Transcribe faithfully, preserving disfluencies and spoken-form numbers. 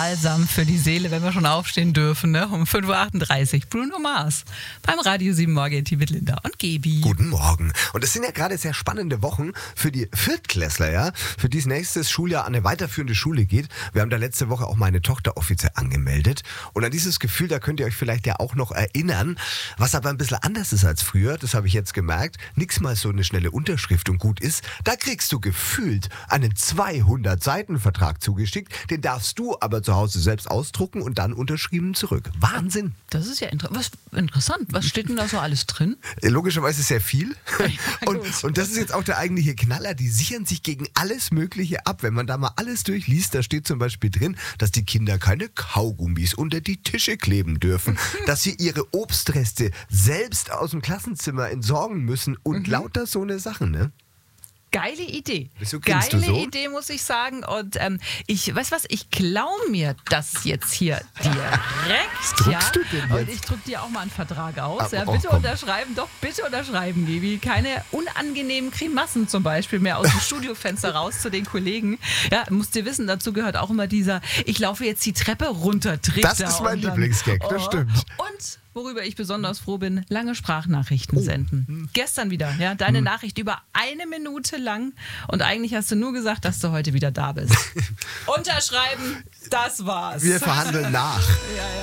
Balsam für die Seele, wenn wir schon aufstehen dürfen, ne? Um fünf Uhr achtunddreißig. Bruno Mars beim Radio sieben Morgen mit Linda und Gebi. Guten Morgen. Und es sind ja gerade sehr spannende Wochen für die Viertklässler, ja, für die es nächstes Schuljahr an eine weiterführende Schule geht. Wir haben da letzte Woche auch meine Tochter offiziell angemeldet. Und an dieses Gefühl, da könnt ihr euch vielleicht ja auch noch erinnern, was aber ein bisschen anders ist als früher, das habe ich jetzt gemerkt. Nix mal so eine schnelle Unterschrift und gut ist. Da kriegst du gefühlt einen zweihundert Seiten Vertrag zugeschickt. Den darfst du aber zu Hause selbst ausdrucken und dann unterschrieben zurück. Wahnsinn. Das ist ja inter- was, interessant. Was steht denn da so alles drin? Logischerweise sehr viel. Ja, und, und das ist jetzt auch der eigentliche Knaller. Die sichern sich gegen alles Mögliche ab. Wenn man da mal alles durchliest, da steht zum Beispiel drin, dass die Kinder keine Kaugummis unter die Tische kleben dürfen, dass sie ihre Obstreste selbst aus dem Klassenzimmer entsorgen müssen und mhm. lauter so eine Sachen, ne? Geile Idee. Wieso Geile grinst du so? Idee, muss ich sagen. Und ähm, ich, weißt was, ich klau mir das jetzt hier direkt. Was druckst ja? du denn jetzt? Und ich druck dir auch mal einen Vertrag aus. Aber, ja, oh, bitte komm. unterschreiben, doch bitte unterschreiben, Gebi. Keine unangenehmen Grimassen zum Beispiel mehr aus dem Studiofenster raus zu den Kollegen. Ja, musst ihr wissen, dazu gehört auch immer dieser, ich laufe jetzt die Treppe runter, Trichter. Das ist mein und dann, Lieblingsgag, das oh. stimmt. Und worüber ich besonders froh bin, lange Sprachnachrichten senden. Hm. Gestern wieder, ja, deine Nachricht über eine Minute lang und eigentlich hast du nur gesagt, dass du heute wieder da bist. Unterschreiben, das war's. Wir verhandeln nach. Ja, ja.